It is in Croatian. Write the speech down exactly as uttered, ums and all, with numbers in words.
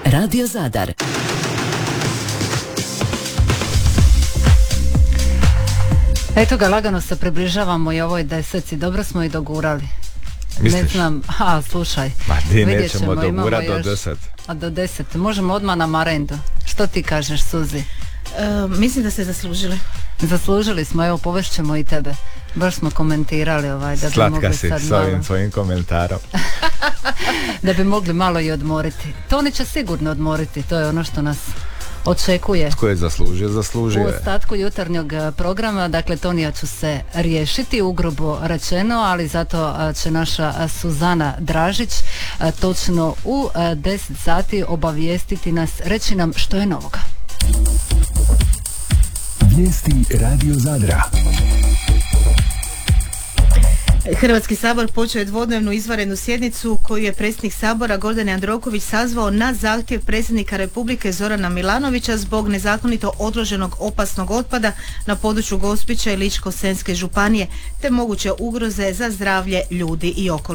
Radio Zadar. Eto ga, lagano se približavamo i ovoj deseci, dobro smo i dogurali. Misliš? Ne znam, a slušaj, Ma di vidjet nećemo ćemo, imamo dogurati do još- deset. A do deset, možemo odmah na marendu. Što ti kažeš, Suzi? E, mislim da ste zaslužili. Zaslužili smo, evo povešćemo i tebe. Baš smo komentirali ovaj da bi Slatka mogli si sad s malo, ovim tvojim komentarom. da bi mogli malo i odmoriti. To oni će sigurno odmoriti, to je ono što nas očekuje. Tko je zaslužio, zaslužio U je. ostatku jutarnjeg e, programa, dakle Tonija ću se riješiti, ugrubo rečeno, ali zato e, će naša e, Suzana Dražić e, točno u e, deset sati obavijestiti nas, reći nam što je novoga. Vijesti Radio Zadra. Hrvatski sabor počeo je dvodnevnu izvanrednu sjednicu koju je predsjednik sabora Gordan Jandroković sazvao na zahtjev predsjednika Republike Zorana Milanovića zbog nezakonito odloženog opasnog otpada na području Gospića i Ličko-senjske županije te moguće ugroze za zdravlje ljudi i okoliša.